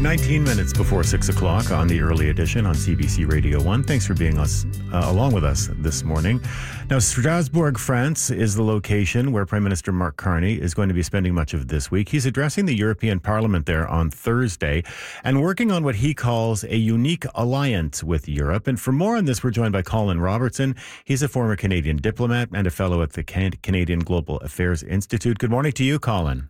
19 minutes before 6 o'clock on the early edition on CBC Radio 1. Thanks for being along with us this morning. Now, Strasbourg, France is the location where Prime Minister Mark Carney is going to be spending much of this week. He's addressing the European Parliament there on Thursday and working on what he calls a unique alliance with Europe. And for more on this, we're joined by Colin Robertson. He's a former Canadian diplomat and a fellow at the Canadian Global Affairs Institute. Good morning to you, Colin.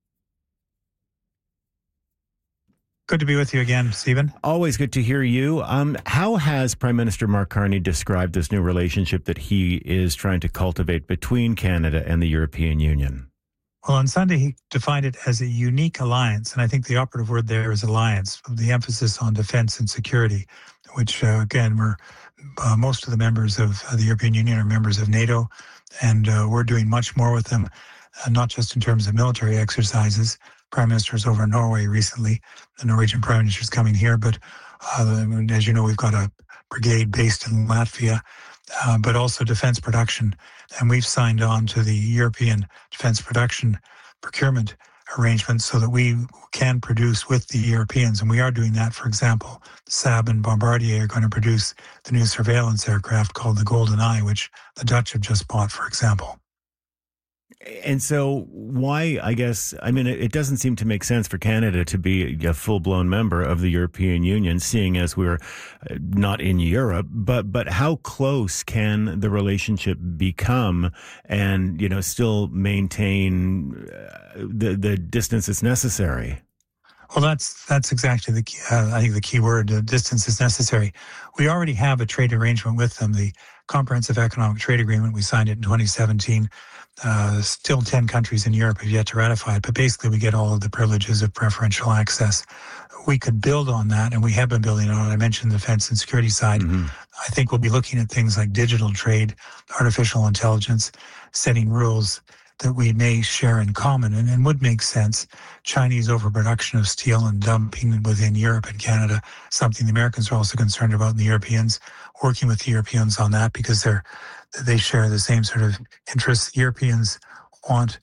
Good to be with you again, Stephen. Always good to hear you. How has Prime Minister Mark Carney described this new relationship that he is trying to cultivate between Canada and the European Union? Well, on Sunday, he defined it as a unique alliance. And I think the operative word there is alliance, the emphasis on defense and security, which, again, most of the members of the European Union are members of NATO. And we're doing much more with them, not just in terms of military exercises. Prime Minister's over in Norway recently. The Norwegian Prime Minister's coming here. But as you know, we've got a brigade based in Latvia, but also defense production. And we've signed on to the European defense production procurement arrangement so that we can produce with the Europeans. And we are doing that. For example, Saab and Bombardier are going to produce the new surveillance aircraft called the Golden Eye, which the Dutch have just bought, for example. And so why, it doesn't seem to make sense for Canada to be a full-blown member of the European Union, seeing as we're not in Europe. But how close can the relationship become and, still maintain the distance that's necessary? Well, that's exactly the key, I think the key word, distance is necessary. We already have a trade arrangement with them, the Comprehensive Economic Trade Agreement. We signed it in 2017. Still 10 countries in Europe have yet to ratify it, but basically we get all of the privileges of preferential access. We could build on that, and we have been building on it. I mentioned the defense and security side. Mm-hmm. I think we'll be looking at things like digital trade, artificial intelligence, setting rules that we may share in common and would make sense. Chinese overproduction of steel and dumping within Europe and Canada, something the Americans are also concerned about, and the Europeans, working with the Europeans on that because they share the same sort of interests. Europeans want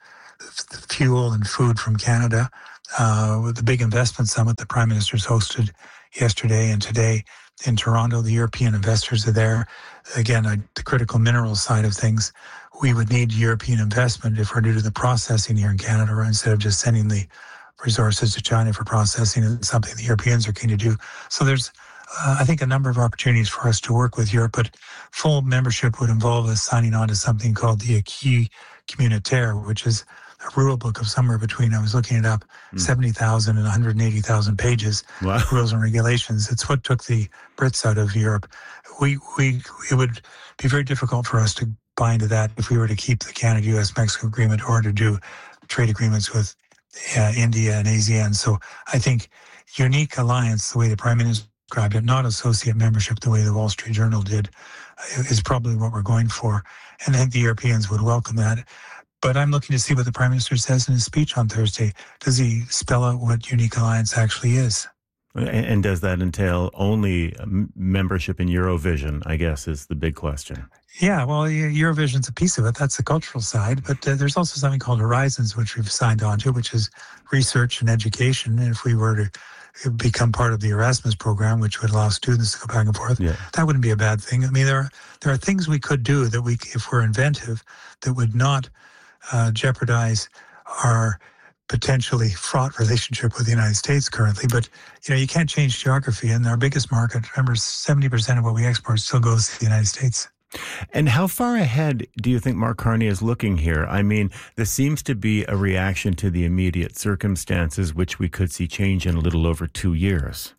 fuel and food from Canada. With the big investment summit the Prime Minister's hosted yesterday and today in Toronto, the European investors are there. Again, the critical minerals side of things, we would need European investment if we're to do the processing here in Canada, instead of just sending the resources to China for processing. It's something the Europeans are keen to do. So there's, I think, a number of opportunities for us to work with Europe, but full membership would involve us signing on to something called the Acquis Communautaire, which is a rule book of somewhere between, I was looking it up, 70,000 and 180,000 pages. Wow. Rules and regulations. It's what took the Brits out of Europe. It would be very difficult for us to buy into that if we were to keep the Canada-US-Mexico agreement or to do trade agreements with India and ASEAN. So I think unique alliance, the way the Prime Minister described it, not associate membership the way the Wall Street Journal did, is probably what we're going for. And I think the Europeans would welcome that. But I'm looking to see what the Prime Minister says in his speech on Thursday. Does he spell out what unique alliance actually is? And does that entail only membership in Eurovision, I guess, is the big question. Yeah, well, Eurovision's a piece of it. That's the cultural side. But there's also something called Horizons, which we've signed on to, which is research and education. And if we were to become part of the Erasmus program, which would allow students to go back and forth, that wouldn't be a bad thing. I mean, there are things we could do that if we're inventive, that would not jeopardize our potentially fraught relationship with the United States currently. But, you can't change geography. And our biggest market, remember, 70% of what we export still goes to the United States. And how far ahead do you think Mark Carney is looking here? I mean, this seems to be a reaction to the immediate circumstances, which we could see change in a little over 2 years.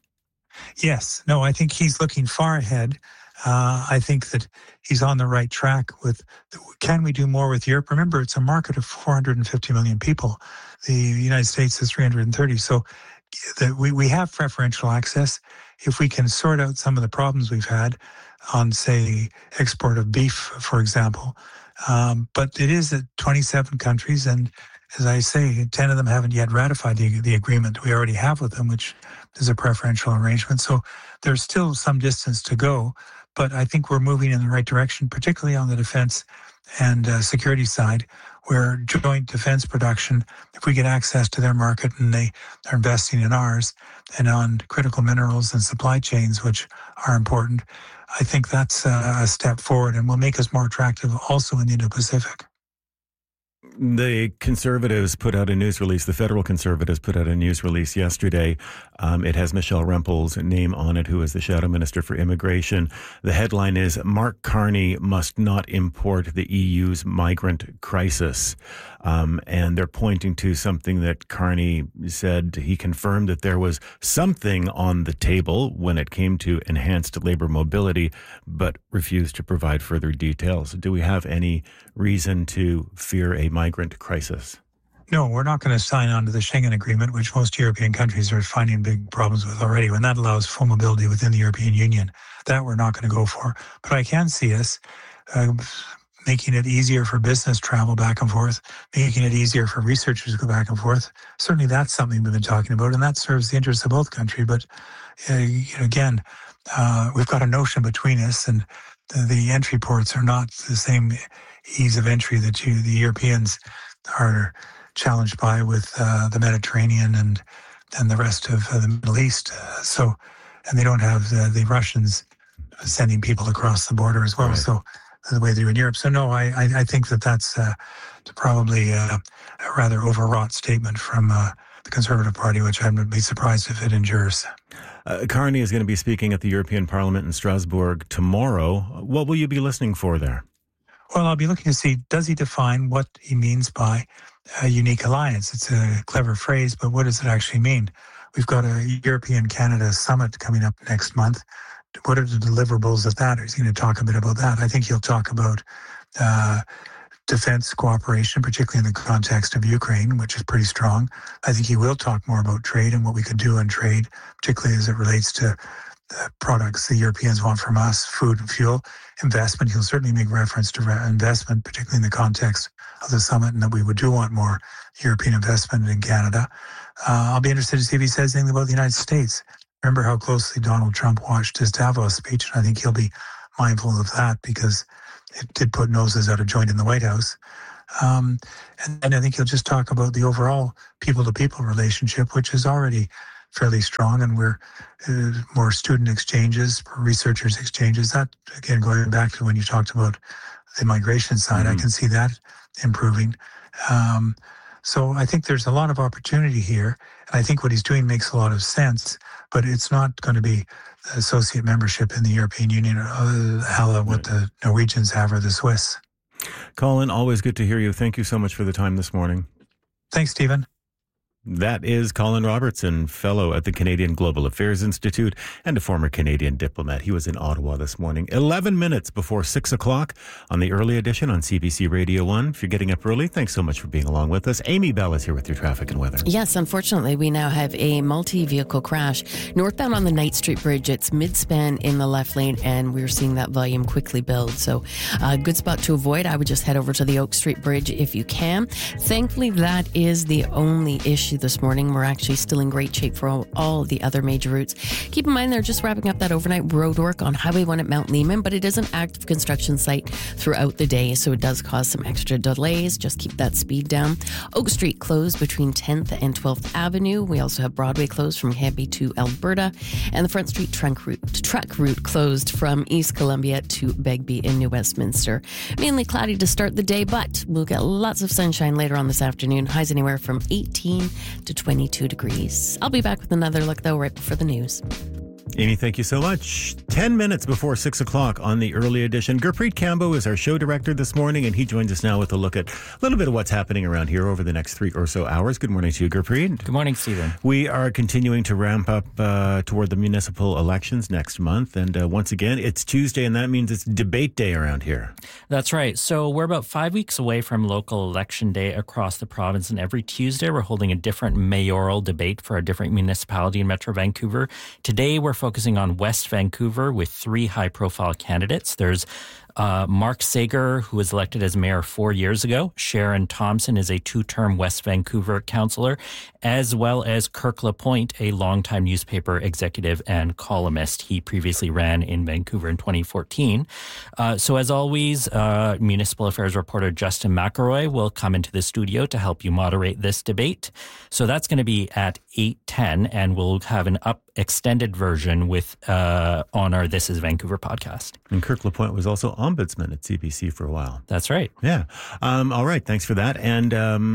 Yes. No, I think he's looking far ahead. I think that he's on the right track with, can we do more with Europe? Remember, it's a market of 450 million people. The United States is 330. So we have preferential access. If we can sort out some of the problems we've had on, say, export of beef, for example. But it is at 27 countries. And as I say, 10 of them haven't yet ratified the agreement we already have with them, which is a preferential arrangement. So there's still some distance to go. But I think we're moving in the right direction, particularly on the defense and security side. where joint defense production, if we get access to their market and they are investing in ours and on critical minerals and supply chains, which are important, I think that's a step forward and will make us more attractive also in the Indo-Pacific. The Conservatives put out a news release. The federal Conservatives put out a news release yesterday. It has Michelle Rempel's name on it, who is the Shadow Minister for Immigration. The headline is, Mark Carney must not import the EU's migrant crisis. And they're pointing to something that Carney said. He confirmed that there was something on the table when it came to enhanced labor mobility, but refused to provide further details. Do we have any reason to fear a migrant crisis? No, we're not going to sign on to the Schengen Agreement, which most European countries are finding big problems with already. When that allows full mobility within the European Union, that we're not going to go for. But I can see us making it easier for business travel back and forth, making it easier for researchers to go back and forth. Certainly that's something we've been talking about, and that serves the interests of both countries. But again, we've got a notion between us, and the entry ports are not the same ease of entry that the Europeans are challenged by with the Mediterranean and the rest of the Middle East. And they don't have the Russians sending people across the border as well. Right. So the way they do in Europe. So no, I think that's probably a rather overwrought statement from the Conservative Party, which I would be surprised if it endures. Carney is going to be speaking at the European Parliament in Strasbourg tomorrow. What will you be listening for there? Well, I'll be looking to see, does he define what he means by a unique alliance? It's a clever phrase, but what does it actually mean? We've got a European-Canada summit coming up next month. What are the deliverables of that? He's going to talk a bit about that. I think he'll talk about defense cooperation, particularly in the context of Ukraine, which is pretty strong. I think he will talk more about trade and what we could do in trade, particularly as it relates to the products the Europeans want from us, food and fuel. Investment, he'll certainly make reference to investment, particularly in the context of the summit, and that we do want more European investment in Canada. I'll be interested to see if he says anything about the United States. Remember how closely Donald Trump watched his Davos speech, and I think he'll be mindful of that because it did put noses out of joint in the White House. And I think he'll just talk about the overall people-to-people relationship, which is already fairly strong, and we're more student exchanges, researchers exchanges. That, again, going back to when you talked about the migration side, I can see that improving. So I think there's a lot of opportunity here, and I think what he's doing makes a lot of sense, but it's not going to be associate membership in the European Union, what the Norwegians have or the Swiss. Colin, always good to hear you. Thank you so much for the time this morning. Thanks, Stephen. That is Colin Robertson, fellow at the Canadian Global Affairs Institute and a former Canadian diplomat. He was in Ottawa this morning, 11 minutes before 6 o'clock on the early edition on CBC Radio 1. If you're getting up early, thanks so much for being along with us. Amy Bell is here with your traffic and weather. Yes, unfortunately, we now have a multi-vehicle crash northbound on the Knight Street Bridge. It's mid-span in the left lane, and we're seeing that volume quickly build. So a good spot to avoid. I would just head over to the Oak Street Bridge if you can. Thankfully, that is the only issue this morning. We're actually still in great shape for all the other major routes. Keep in mind they're just wrapping up that overnight road work on Highway 1 at Mount Lehman, but it is an active construction site throughout the day, so it does cause some extra delays. Just keep that speed down. Oak Street closed between 10th and 12th Avenue. We also have Broadway closed from Cambie to Alberta, and the Front Street truck route closed from East Columbia to Begbie in New Westminster. Mainly cloudy to start the day, but we'll get lots of sunshine later on this afternoon. Highs anywhere from 18 to 22 degrees. I'll be back with another look, though, right before the news. Amy, thank you so much. 10 minutes before 6 o'clock on the early edition. Gurpreet Kambo is our show director this morning, and he joins us now with a look at a little bit of what's happening around here over the next 3 or so hours. Good morning to you, Gurpreet. Good morning, Stephen. We are continuing to ramp up toward the municipal elections next month, and once again, it's Tuesday, and that means it's debate day around here. That's right. So we're about 5 weeks away from local election day across the province, and every Tuesday we're holding a different mayoral debate for a different municipality in Metro Vancouver. Today we're focusing on West Vancouver with 3 high-profile candidates. There's Mark Sager, who was elected as mayor 4 years ago. Sharon Thompson is a 2-term West Vancouver councillor, as well as Kirk LaPointe, a longtime newspaper executive and columnist. He previously ran in Vancouver in 2014. So as always, Municipal Affairs reporter Justin McElroy will come into the studio to help you moderate this debate. So that's going to be at 8:10, and we'll have an extended version with on our This Is Vancouver podcast. And Kirk LaPointe was also ombudsman at CBC for a while. That's right. Yeah. All right. Thanks for that. And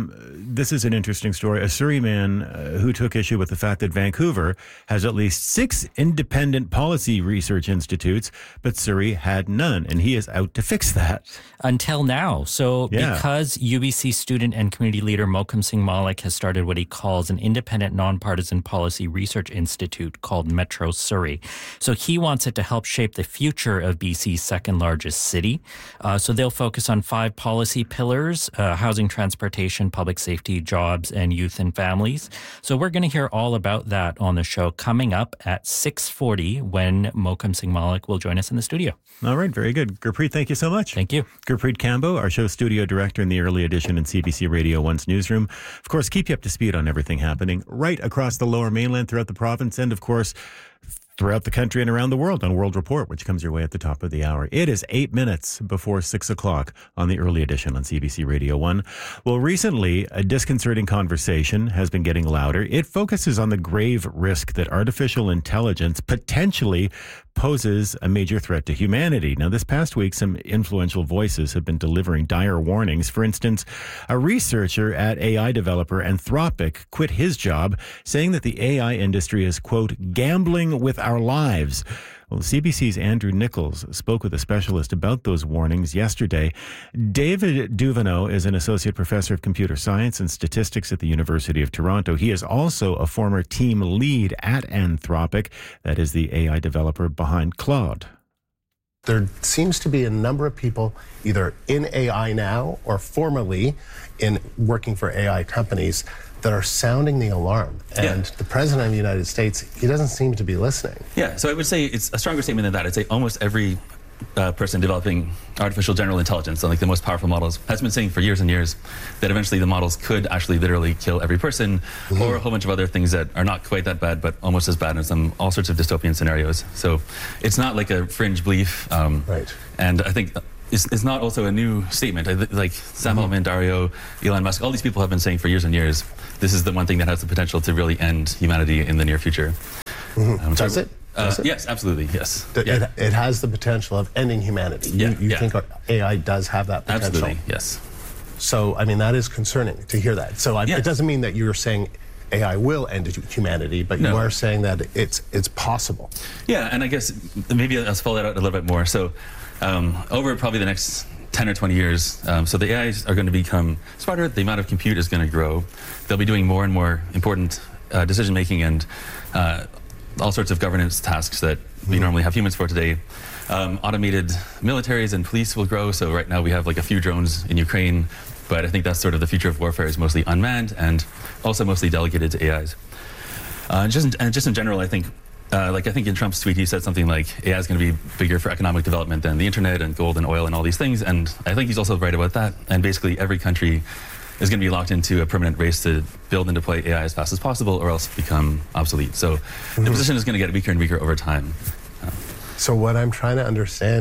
this is an interesting story. A Surrey man who took issue with the fact that Vancouver has at least 6 independent policy research institutes, but Surrey had none. And he is out to fix that. Until now. So because UBC student and community leader Mokum Singh Malik has started what he calls an independent nonpartisan policy research institute called Metro Surrey. So he wants it to help shape the future of BC's second largest city. So they'll focus on 5 policy pillars: housing, transportation, public safety, jobs, and youth and families. So we're going to hear all about that on the show coming up at 6:40 when Mokum Singh Malik will join us in the studio. All right. Very good. Gurpreet, thank you so much. Thank you. Gurpreet Kambo, our show studio director in the early edition in CBC Radio 1's newsroom. Of course, keep you up to speed on everything happening right across the Lower Mainland, throughout the province, and of course, throughout the country and around the world on World Report, which comes your way at the top of the hour. It is 8 minutes before 6 o'clock on the early edition on CBC Radio 1. Well, recently, a disconcerting conversation has been getting louder. It focuses on the grave risk that artificial intelligence potentially poses a major threat to humanity. Now, this past week, some influential voices have been delivering dire warnings. For instance, a researcher at AI developer Anthropic quit his job, saying that the AI industry is, quote, gambling with our lives. Well, CBC's Andrew Nichols spoke with a specialist about those warnings yesterday. David Duveneau is an associate professor of computer science and statistics at the University of Toronto. He is also a former team lead at Anthropic, that is the AI developer behind Claude. There seems to be a number of people either in AI now or formerly in working for AI companies that are sounding the alarm. And the President of the United States, he doesn't seem to be listening. Yeah, so I would say it's a stronger statement than that. I'd say almost every person developing artificial general intelligence, so like the most powerful models, has been saying for years and years that eventually the models could actually literally kill every person, or a whole bunch of other things that are not quite that bad, but almost as bad as them, all sorts of dystopian scenarios. So it's not like a fringe belief. Right. And I think it's not also a new statement. Like Sam Altman, Dario, Elon Musk, all these people have been saying for years and years, this is the one thing that has the potential to really end humanity in the near future. Does it? Yes, absolutely, yes. It has the potential of ending humanity. You think AI does have that potential? Absolutely, yes. So, I mean, that is concerning to hear that. So it doesn't mean that you're saying AI will end humanity, but you are saying that it's possible. Yeah, and I guess maybe I'll spell that out a little bit more. So over probably the next 10 or 20 years, so the AIs are going to become smarter, the amount of compute is going to grow, they'll be doing more and more important decision-making and all sorts of governance tasks that we normally have humans for today. Automated militaries and police will grow, so right now we have like a few drones in Ukraine, but I think that's sort of the future of warfare, is mostly unmanned and also mostly delegated to AIs. Just in general, I think I think in Trump's tweet, he said something like AI is going to be bigger for economic development than the internet and gold and oil and all these things. And I think he's also right about that. And basically every country is going to be locked into a permanent race to build and deploy AI as fast as possible or else become obsolete. So the position is going to get weaker and weaker over time. So what I'm trying to understand,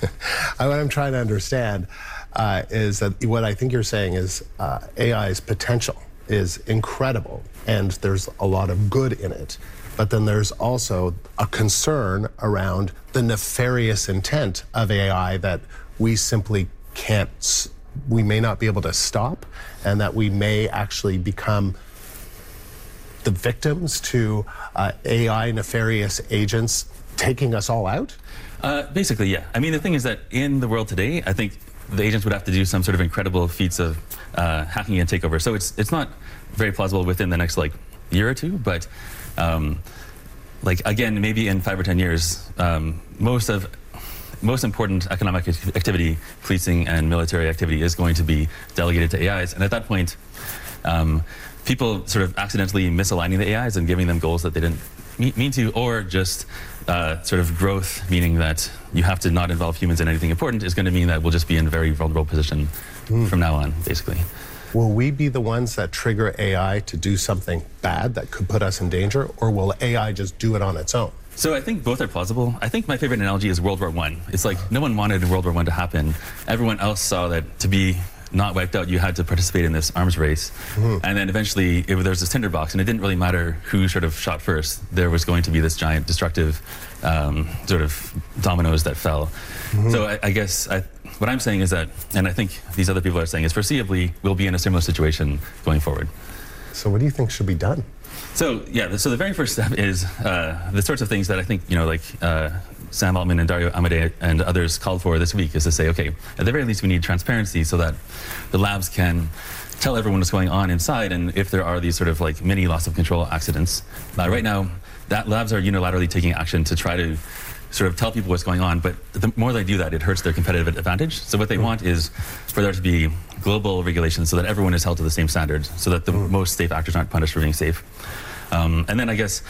is that what I think you're saying is AI's potential is incredible and there's a lot of good in it. But then there's also a concern around the nefarious intent of AI that we simply we may not be able to stop, and that we may actually become the victims to AI nefarious agents taking us all out? Basically, yeah. I mean, the thing is that in the world today, I think the agents would have to do some sort of incredible feats of hacking and takeover. So it's not very plausible within the next year or two, but again, maybe in 5 or 10 years, most important economic activity, policing and military activity, is going to be delegated to AIs. And at that point, people sort of accidentally misaligning the AIs and giving them goals that they didn't mean to, or just sort of growth, meaning that you have to not involve humans in anything important, is going to mean that we'll just be in a very vulnerable position from now on, basically. Will we be the ones that trigger AI to do something bad that could put us in danger, or will AI just do it on its own? So I think both are plausible. I think my favorite analogy is World War I. It's like no one wanted World War I to happen. Everyone else saw that to be not wiped out, you had to participate in this arms race. And then eventually there was this tinderbox, and it didn't really matter who sort of shot first. There was going to be this giant destructive sort of dominoes that fell. So I guess what I'm saying is that, and I think these other people are saying, is foreseeably we'll be in a similar situation going forward. So what do you think should be done? So yeah, so the very first step is the sorts of things that I think, like Sam Altman and Dario Amodei and others called for this week, is to say, okay, at the very least we need transparency so that the labs can tell everyone what's going on inside, and if there are these sort of like mini loss of control accidents. Right now, that labs are unilaterally taking action to try to sort of tell people what's going on, but the more they do that, it hurts their competitive advantage. So what they want is for there to be global regulations so that everyone is held to the same standards, so that the most safe actors aren't punished for being safe. And then I guess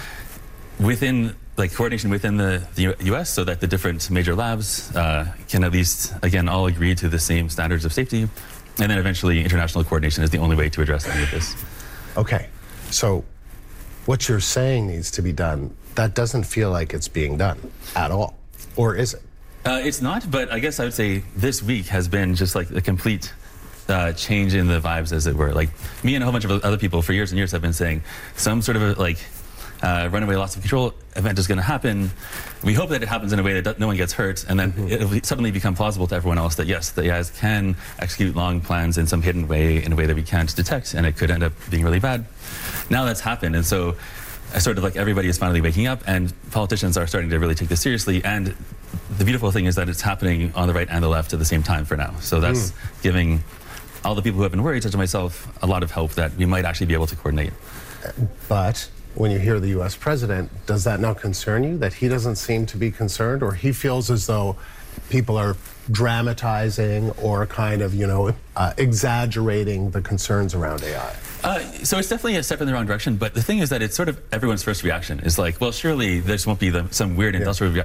within coordination within the US, so that the different major labs can at least, again, all agree to the same standards of safety. And then eventually international coordination is the only way to address any of this. Okay, so what you're saying needs to be done, that doesn't feel like it's being done at all, or is it? It's not, but I guess I would say this week has been just like a complete change in the vibes, as it were. Like me and a whole bunch of other people for years and years have been saying some sort of runaway loss of control event is going to happen. We hope that it happens in a way that no one gets hurt, and then it'll suddenly become plausible to everyone else that yes, the AIs can execute long plans in some hidden way, in a way that we can't detect, and it could end up being really bad. Now that's happened, and so sort of like everybody is finally waking up, and politicians are starting to really take this seriously. And the beautiful thing is that it's happening on the right and the left at the same time for now. So that's giving all the people who have been worried, such as myself, a lot of hope that we might actually be able to coordinate. But when you hear the U.S. president, does that not concern you, that he doesn't seem to be concerned, or he feels as though people are dramatizing or kind of, exaggerating the concerns around AI? So it's definitely a step in the wrong direction, but the thing is that it's sort of everyone's first reaction is like, well, surely this won't be some weird industrial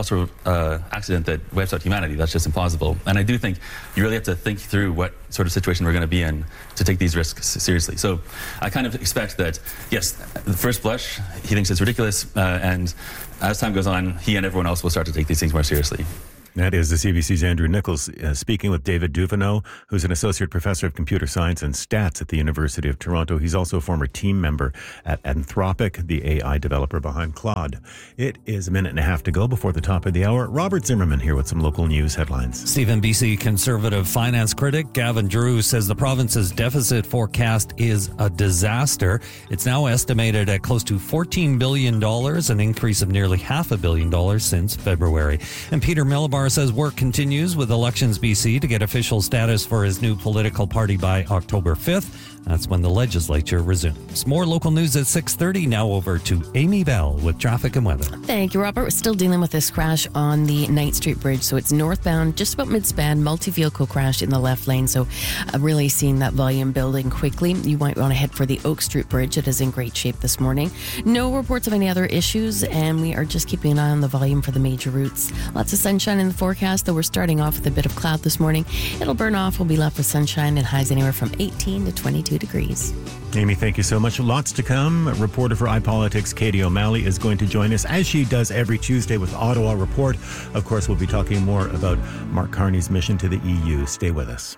accident that wipes out humanity. That's just implausible. And I do think you really have to think through what sort of situation we're going to be in to take these risks seriously. So I kind of expect that, yes, the first blush, he thinks it's ridiculous, and as time goes on, he and everyone else will start to take these things more seriously. That is the CBC's Andrew Nichols speaking with David Duveneau, who's an associate professor of computer science and stats at the University of Toronto. He's also a former team member at Anthropic, the AI developer behind Claude. It is a minute and a half to go before the top of the hour. Robert Zimmerman here with some local news headlines. Stephen BC Conservative finance critic Gavin Drew says the province's deficit forecast is a disaster. It's now estimated at close to $14 billion, an increase of nearly $500 million since February. And Peter Millibar says work continues with Elections BC to get official status for his new political party by October 5th. That's when the legislature resumes. More local news at 6:30. Now over to Amy Bell with traffic and weather. Thank you, Robert. We're still dealing with this crash on the Knight Street Bridge. So it's northbound, just about mid-span, multi-vehicle crash in the left lane. So really seeing that volume building quickly. You might want to head for the Oak Street Bridge. It is in great shape this morning. No reports of any other issues, and we are just keeping an eye on the volume for the major routes. Lots of sunshine in the forecast, though we're starting off with a bit of cloud this morning. It'll burn off. We'll be left with sunshine and highs anywhere from 18 to 22 degrees. Amy, thank you so much. Lots to come. Reporter for iPolitics, Katie O'Malley, is going to join us, as she does every Tuesday with Ottawa Report. Of course, we'll be talking more about Mark Carney's mission to the EU. Stay with us.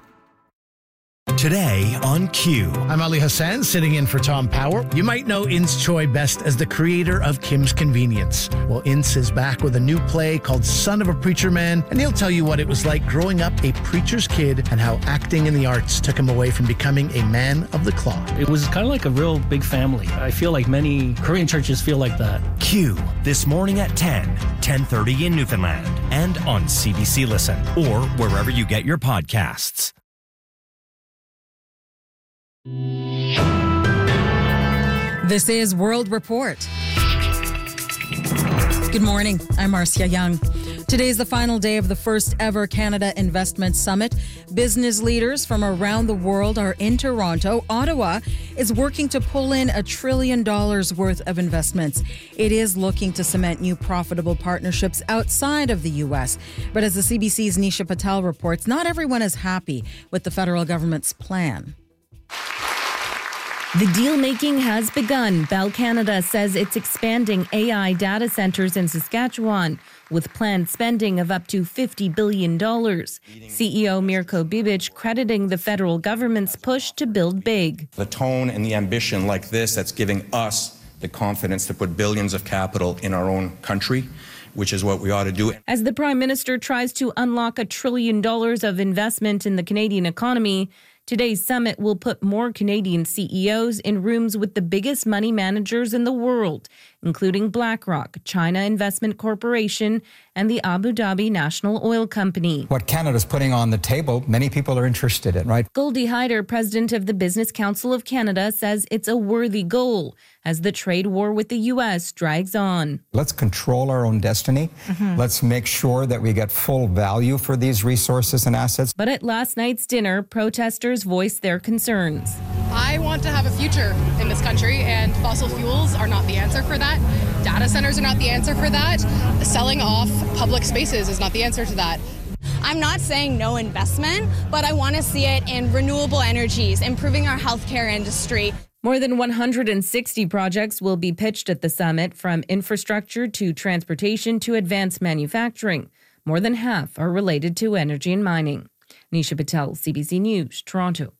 Today on Q. I'm Ali Hassan, sitting in for Tom Power. You might know Ince Choi best as the creator of Kim's Convenience. Well, Ince is back with a new play called Son of a Preacher Man, and he'll tell you what it was like growing up a preacher's kid and how acting in the arts took him away from becoming a man of the cloth. It was kind of like a real big family. I feel like many Korean churches feel like that. Q, this morning at 10:30 in Newfoundland, and on CBC Listen, or wherever you get your podcasts. This is World Report. Good morning. I'm Marcia Young. Today is the final day of the first ever Canada Investment Summit. Business leaders from around the world are in Toronto. Ottawa is working to pull in $1 trillion worth of investments. It is looking to cement new profitable partnerships outside of the U.S. But as the CBC's Nisha Patel reports, not everyone is happy with the federal government's plan. The deal-making has begun. Bell Canada says it's expanding AI data centers in Saskatchewan with planned spending of up to $50 billion. CEO Mirko Bibic crediting the federal government's push to build big. The tone and the ambition like this that's giving us the confidence to put billions of capital in our own country, which is what we ought to do. As the Prime Minister tries to unlock $1 trillion of investment in the Canadian economy, today's summit will put more Canadian CEOs in rooms with the biggest money managers in the world, including BlackRock, China Investment Corporation, and the Abu Dhabi National Oil Company. What Canada's putting on the table, many people are interested in, right? Goldie Hyder, president of the Business Council of Canada, says it's a worthy goal as the trade war with the U.S. drags on. Let's control our own destiny. Let's make sure that we get full value for these resources and assets. But at last night's dinner, protesters voiced their concerns. I want to have a future in this country, and fossil fuels are not the answer for that. Data centers are not the answer for that. Selling off public spaces is not the answer to that. I'm not saying no investment, but I want to see it in renewable energies, improving our healthcare industry. More than 160 projects will be pitched at the summit, from infrastructure to transportation to advanced manufacturing. More than half are related to energy and mining. Nisha Patel, CBC News, Toronto.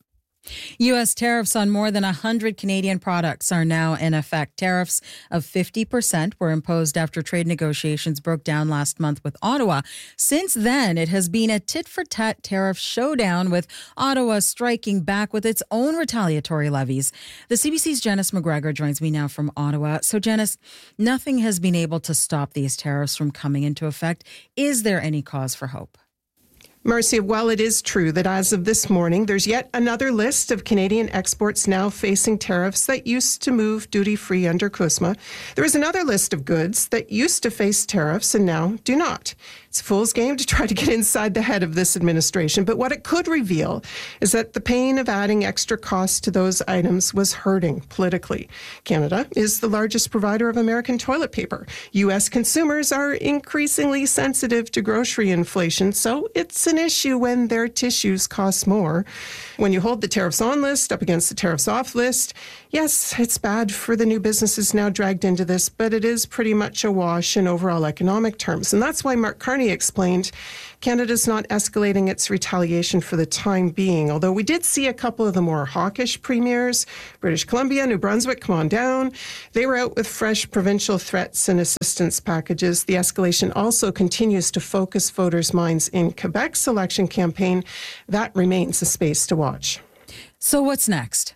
U.S. tariffs on more than 100 Canadian products are now in effect. Tariffs of 50% were imposed after trade negotiations broke down last month with Ottawa. Since then, it has been a tit-for-tat tariff showdown, with Ottawa striking back with its own retaliatory levies. The CBC's Janice McGregor joins me now from Ottawa. So, Janice, nothing has been able to stop these tariffs from coming into effect. Is there any cause for hope? Marcia, while it is true that as of this morning, there's yet another list of Canadian exports now facing tariffs that used to move duty-free under CUSMA, there is another list of goods that used to face tariffs and now do not. It's a fool's game to try to get inside the head of this administration, but what it could reveal is that the pain of adding extra costs to those items was hurting politically. Canada is the largest provider of American toilet paper. U.S. consumers are increasingly sensitive to grocery inflation, so it's an issue when their tissues cost more. When you hold the tariffs on list up against the tariffs off list, yes, it's bad for the new businesses now dragged into this, but it is pretty much a wash in overall economic terms. And that's why Mark Carney explained Canada's not escalating its retaliation for the time being, although we did see a couple of the more hawkish premiers, British Columbia, New Brunswick, come on down. They were out with fresh provincial threats and assistance packages. The escalation also continues to focus voters' minds in Quebec's election campaign. That remains a space to watch. So what's next?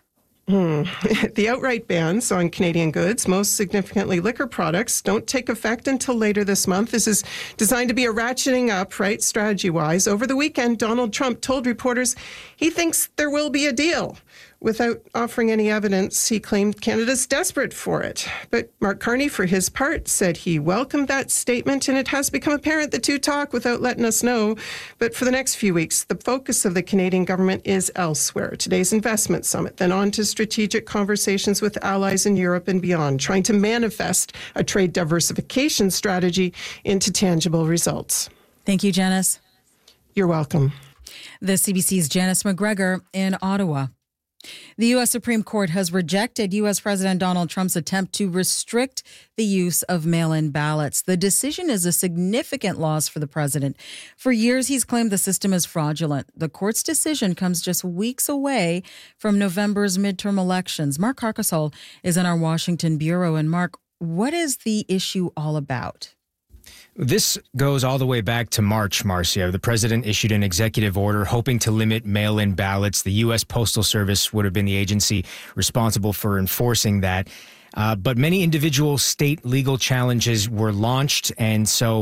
The outright bans on Canadian goods, most significantly liquor products, don't take effect until later this month. This is designed to be a ratcheting up, right, strategy-wise. Over the weekend, Donald Trump told reporters he thinks there will be a deal. Without offering any evidence, he claimed Canada's desperate for it. But Mark Carney, for his part, said he welcomed that statement, and it has become apparent the two talk without letting us know. But for the next few weeks, the focus of the Canadian government is elsewhere. Today's investment summit, then on to strategic conversations with allies in Europe and beyond, trying to manifest a trade diversification strategy into tangible results. Thank you, Janice. You're welcome. The CBC's Janice McGregor in Ottawa. The U.S. Supreme Court has rejected U.S. President Donald Trump's attempt to restrict the use of mail-in ballots. The decision is a significant loss for the president. For years, he's claimed the system is fraudulent. The court's decision comes just weeks away from November's midterm elections. Mark Carcasole is in our Washington bureau. And Mark, what is the issue all about? This goes all the way back to March, Marcia. The president issued an executive order hoping to limit mail-in ballots. The U.S. Postal Service would have been the agency responsible for enforcing that. But many individual state legal challenges were launched, and so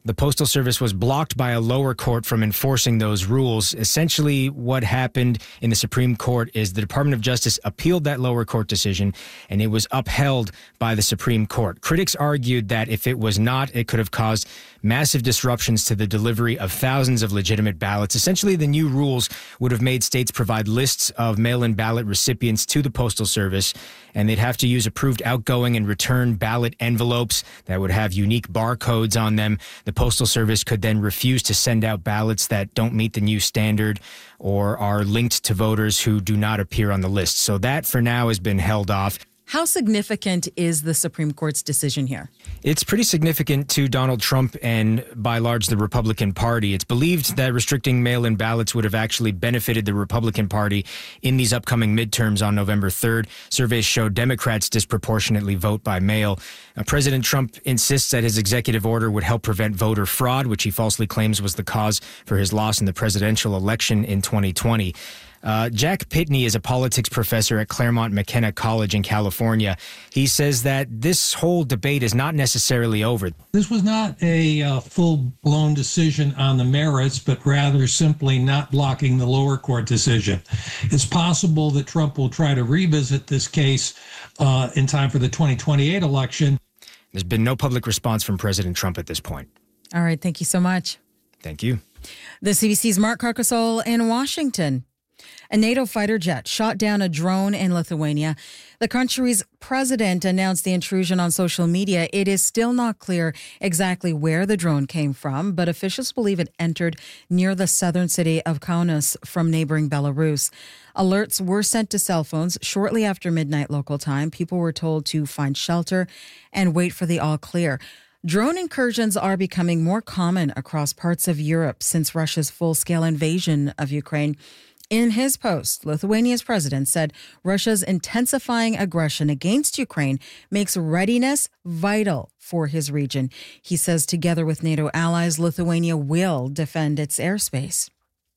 The Postal Service was blocked by a lower court from enforcing those rules. Essentially, what happened in the Supreme Court is the Department of Justice appealed that lower court decision, and it was upheld by the Supreme Court. Critics argued that if it was not, it could have caused massive disruptions to the delivery of thousands of legitimate ballots. Essentially, the new rules would have made states provide lists of mail-in ballot recipients to the Postal Service, and they'd have to use approved outgoing and return ballot envelopes that would have unique barcodes on them. The Postal Service could then refuse to send out ballots that don't meet the new standard or are linked to voters who do not appear on the list. So that, for now, has been held off. How significant is the Supreme Court's decision here? It's pretty significant to Donald Trump and, by large, the Republican Party. It's believed that restricting mail-in ballots would have actually benefited the Republican Party in these upcoming midterms on November 3rd. Surveys show Democrats disproportionately vote by mail. President Trump insists that his executive order would help prevent voter fraud, which he falsely claims was the cause for his loss in the presidential election in 2020. Jack Pitney is a politics professor at Claremont McKenna College in California. He says that this whole debate is not necessarily over. This was not a full-blown decision on the merits, but rather simply not blocking the lower court decision. It's possible that Trump will try to revisit this case in time for the 2028 election. There's been no public response from President Trump at this point. All right. Thank you so much. Thank you. The CBC's Mark Carcasole in Washington. A NATO fighter jet shot down a drone in Lithuania. The country's president announced the intrusion on social media. It is still not clear exactly where the drone came from, but officials believe it entered near the southern city of Kaunas from neighboring Belarus. Alerts were sent to cell phones shortly after midnight local time. People were told to find shelter and wait for the all clear. Drone incursions are becoming more common across parts of Europe since Russia's full-scale invasion of Ukraine. In his post, Lithuania's president said Russia's intensifying aggression against Ukraine makes readiness vital for his region. He says together with NATO allies, Lithuania will defend its airspace.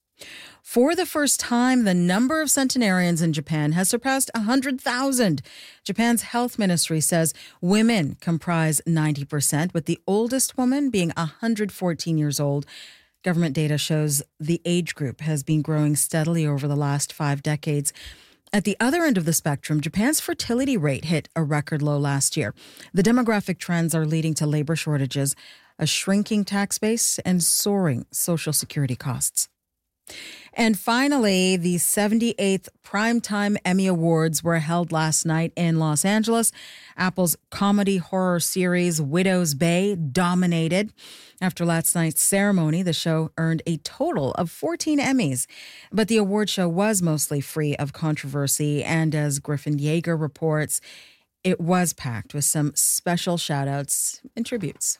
For the first time, the number of centenarians in Japan has surpassed 100,000. Japan's health ministry says women comprise 90%, with the oldest woman being 114 years old. Government data shows the age group has been growing steadily over the last 5 decades. At the other end of the spectrum, Japan's fertility rate hit a record low last year. The demographic trends are leading to labor shortages, a shrinking tax base, and soaring Social Security costs. And finally, the 78th Primetime Emmy Awards were held last night in Los Angeles. Apple's comedy horror series Widow's Bay dominated. After last night's ceremony, the show earned a total of 14 Emmys. But the award show was mostly free of controversy, and as Griffin Yeager reports, it was packed with some special shout-outs and tributes.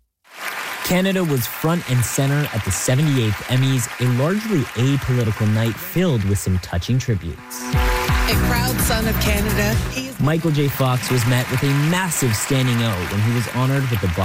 Canada was front and center at the 78th Emmys, a largely apolitical night filled with some touching tributes. A proud son of Canada, Michael J. Fox was met with a massive standing O when he was honored with the